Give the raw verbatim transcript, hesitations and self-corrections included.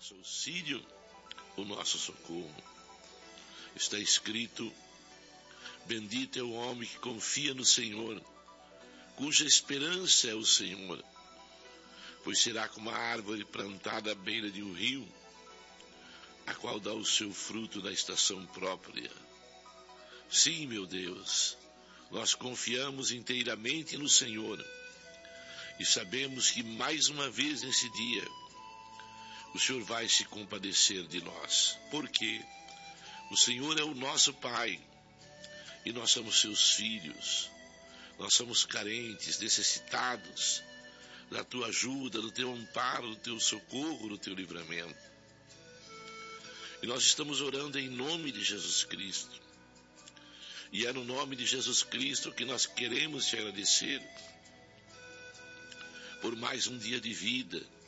nosso auxílio, o nosso socorro. Está escrito: bendito é o homem que confia no Senhor, cuja esperança é o Senhor, pois será como a árvore plantada à beira de um rio, a qual dá o seu fruto na estação própria. Sim, meu Deus, nós confiamos inteiramente no Senhor e sabemos que mais uma vez nesse dia o Senhor vai se compadecer de nós, porque o Senhor é o nosso Pai e nós somos seus filhos. Nós somos carentes, necessitados da tua ajuda, do teu amparo, do teu socorro, do teu livramento. E nós estamos orando em nome de Jesus Cristo. E é no nome de Jesus Cristo que nós queremos te agradecer por mais um dia de vida,